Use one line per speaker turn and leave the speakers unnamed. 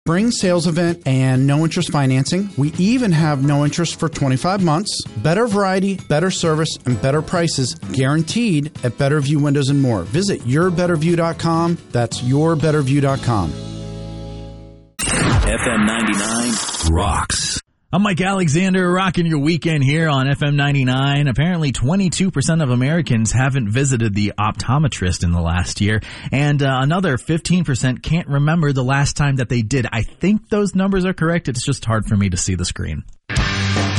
Spring sales event and no interest financing. We even have no interest for 25 months. Better variety, better service, and better prices guaranteed at Betterview Windows and More. Visit yourbetterview.com. That's yourbetterview.com.
FM 99 rocks.
I'm Mike Alexander, rocking your weekend here on FM 99. Apparently 22% of Americans haven't visited the optometrist in the last year, and another 15% can't remember the last time that they did. I think those numbers are correct. It's just hard for me to see the screen.